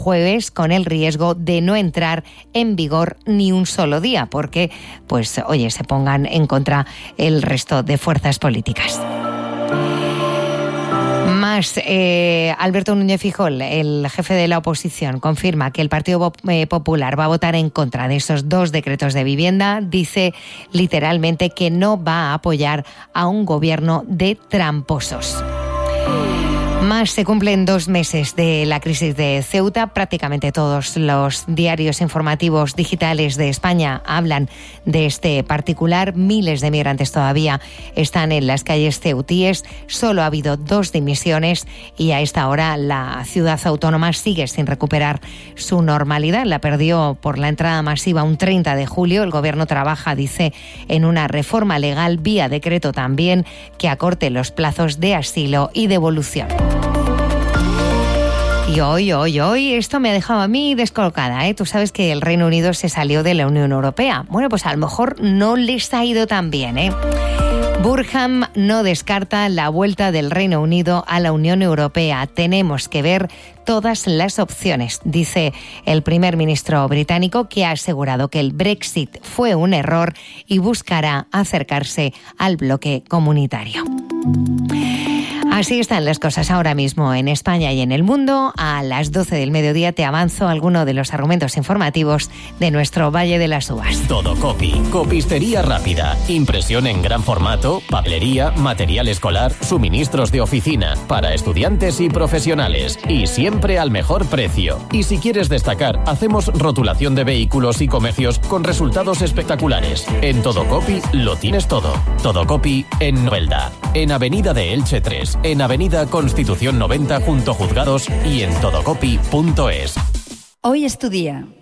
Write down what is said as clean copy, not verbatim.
jueves, con el riesgo de no entrar en vigor ni un solo día, porque, se pongan en contra el resto de fuerzas políticas. Más, Alberto Núñez Feijóo, el jefe de la oposición, confirma que el Partido Popular va a votar en contra de esos 2 decretos de vivienda. Dice literalmente que no va a apoyar a un gobierno de tramposos. Más, se cumplen 2 meses de la crisis de Ceuta. Prácticamente todos los diarios informativos digitales de España hablan de este particular. Miles de migrantes todavía están en las calles ceutíes. Solo ha habido 2 dimisiones y a esta hora la ciudad autónoma sigue sin recuperar su normalidad. La perdió por la entrada masiva un 30 de julio. El gobierno trabaja, dice, en una reforma legal vía decreto también que acorte los plazos de asilo y devolución. Y hoy, esto me ha dejado a mí descolocada, ¿eh? Tú sabes que el Reino Unido se salió de la Unión Europea. Bueno, pues a lo mejor no les ha ido tan bien, ¿eh? Burham no descarta la vuelta del Reino Unido a la Unión Europea. Tenemos que ver todas las opciones, dice el primer ministro británico, que ha asegurado que el Brexit fue un error y buscará acercarse al bloque comunitario. Así están las cosas ahora mismo en España y en el mundo. A las 12 del mediodía te avanzo alguno de los argumentos informativos de nuestro Valle de las Uvas. Todo Copy. Copistería rápida. Impresión en gran formato, papelería, material escolar, suministros de oficina para estudiantes y profesionales. Y siempre al mejor precio. Y si quieres destacar, hacemos rotulación de vehículos y comercios con resultados espectaculares. En Todo Copy lo tienes todo. Todo Copy en Novelda. En Avenida de Elche 3. En Avenida Constitución 90 junto a Juzgados y en todocopy.es. Hoy es tu día.